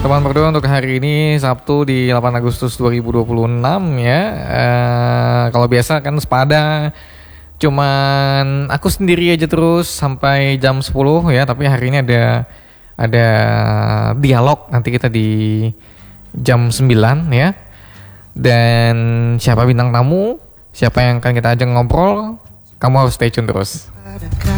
Teman berdua untuk hari ini Sabtu di 8 Agustus 2026 ya. Kalau biasa kan sepada cuman aku sendiri aja terus sampai jam 10 ya, tapi hari ini ada dialog nanti kita di jam 9 ya. Dan siapa bintang tamu, siapa yang akan kita ajak ngobrol, kamu harus stay tune terus.